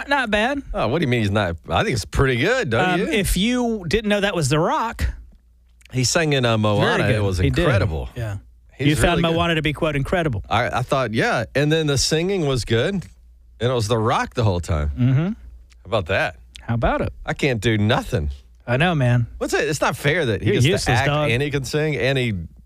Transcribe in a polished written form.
Not bad. Oh, what do you mean he's not? I think it's pretty good, don't you? If you didn't know that was The Rock, He sang in Moana. very good. It was He did. incredible. Yeah. He's You found really good. Moana to be, quote, incredible. I thought, yeah. And then the singing was good. And it was The Rock the whole time. Mm-hmm. How about that? How about it? I can't do nothing. I know, man. What's it? It's not fair that he You're gets useless, to act dog. and he can sing and he